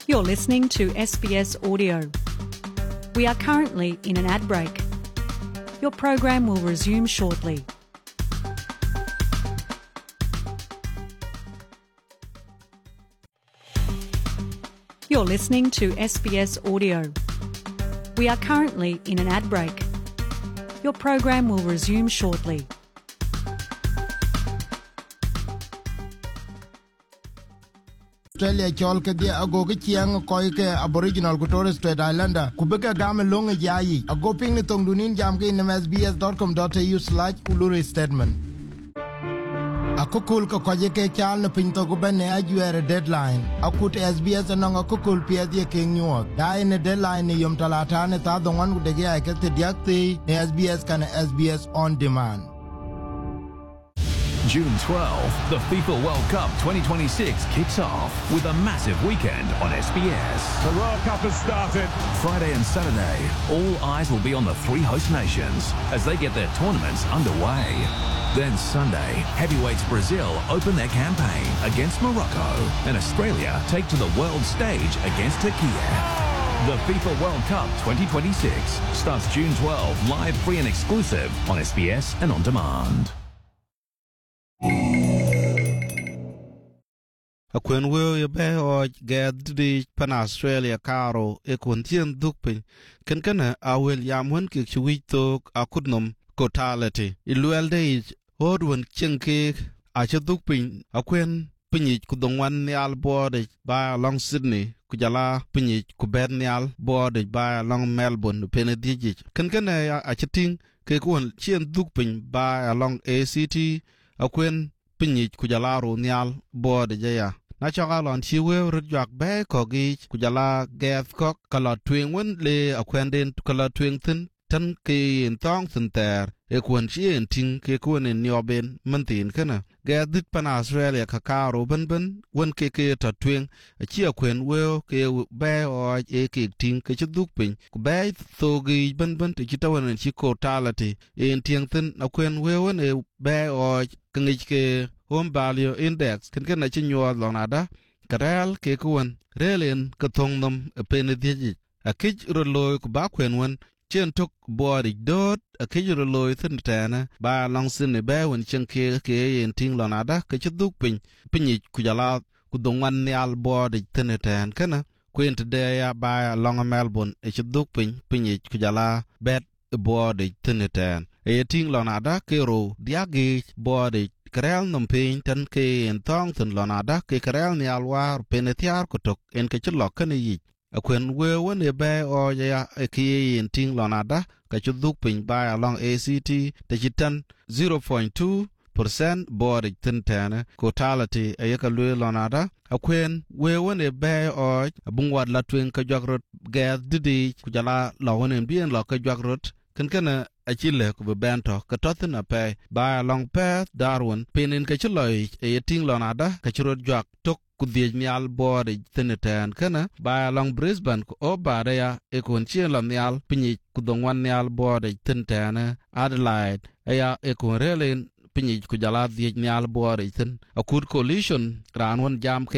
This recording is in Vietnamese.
You're listening to SBS Audio. We are currently in an ad break. Your program will resume shortly. You're listening to SBS Audio. We are currently in an ad break. Your program will resume shortly. Australia chol ke dia ago ke chiang ko ke Aboriginal ku Torres Strait Islander ku be ka gam long yayi ago ping ni tong dunin jam ke in sbs.com.au/uluri statement akukul ko koje ke chal ne pin to ku bene ajuere deadline akut SBS no akukul pie die ke nyuot dai ne deadline ni yom talata ne ta donwan ku de ya ke te diakti ne SBS kan SBS on demand. June 12th, the FIFA World Cup 2026 kicks off with a massive weekend on SBS. The World Cup has started. Friday and Saturday, all eyes will be on the three host nations as they get their tournaments underway. Then Sunday, heavyweights Brazil open their campaign against Morocco and Australia take to the world stage against Turkey. The FIFA World Cup 2026 starts June 12, live, free and exclusive on SBS and on demand. A quen will you be or get the pan Australia caro a quintian dupin can I will yam one kick we took a kudnum cotality. Iluel days old one chinky I should dupin a quen pinich kudon one neal boarded by along Sydney kujala pinich kubernial boarded by along Melbourne penny digit can I chatting cake one chin dupin by along ACT a quen pinich kujalaro nial board jaya na chagalon chiwe rujak be kogi kujala gas kok kala twing wen le akwenden kala twing tin tan ke in tong center e kwon chien ting ke kwon in yoben mantin kana ga dit pan Australia kakaro ben wen ke ta twing a chi akwen we ke be o e ke ting ke chuduk pin ku be thogi ben te chitawan chi ko talati in tiang tin akwen we wen e be o kngich ke home value index kan na chi nyo lonada karel ke kwon relen ka thongnam pen diji a kich roloy ku ba kwen wen chen tok body dot a kich roloy thin tana ba long sin ne ba wen chen ke yen ting lonada ka chuduk pin pinyi ku jala ku dongwan ne al body thin tan kana kwen de ya ba long Melbourne e chuduk pin pinyi ku jala bet body thin tan e ting lonada ke ro diage body Karel numpin tan ke en tong tun lonada ke karel ni alwar penetiar kutok en ke chulok kan yi akwen we won e be o ya e ki en ting lonada ka chuduk pin ba along ACT te chitan 0.2% body tintana totality e ka lwe lonada akwen we won e be o bungwad la twen ka jogrot ga didi kujala lawon en bien lo ka jogrot kan achile ku bento ka tothna pe ba long pe Darwin pinin ka chiloi e ting lonada ka chirot jak tok ku die nyal body tineten kana ba long Brisbane ku obarea e kun chilo nyal pinyi ku dongwan nyal body tinten Adelaide aya e kun relen pinyi ku jala die nyal body tin a good coalition ran won jam